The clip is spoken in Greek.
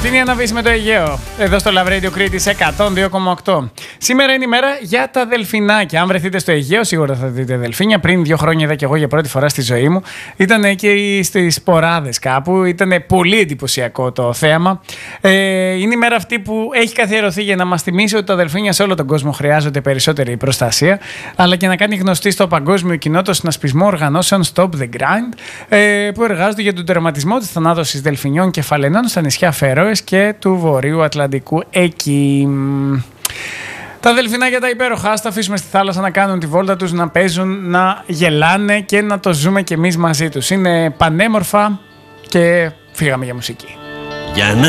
Αυτή είναι η Αναβίση με το Αιγαίο, εδώ στο Love Radio Κρήτης 102,8. Σήμερα είναι η μέρα για τα δελφινάκια. Αν βρεθείτε στο Αιγαίο, σίγουρα θα δείτε δελφίνια. Πριν 2 χρόνια είδα και εγώ για πρώτη φορά στη ζωή μου. Ήταν εκεί στις Ποράδες κάπου. Ήταν πολύ εντυπωσιακό το θέαμα. Είναι η μέρα αυτή που έχει καθιερωθεί για να μας θυμίσει ότι τα δελφίνια σε όλο τον κόσμο χρειάζονται περισσότερη προστασία, αλλά και να κάνει γνωστή στο παγκόσμιο κοινό το συνασπισμό οργανώσεων Stop the Grind, που εργάζονται για τον τερματισμό της θανάτωσης δελφινιών κεφαλαινών στα νησιά Φερόες και του Βορείου Ατλαντικού εκεί. Τα δελφινάκια τα υπέροχα, τα αφήσουμε στη θάλασσα να κάνουν τη βόλτα τους, να παίζουν, να γελάνε και να το ζούμε κι εμείς μαζί τους. Είναι πανέμορφα και φύγαμε για μουσική. Για να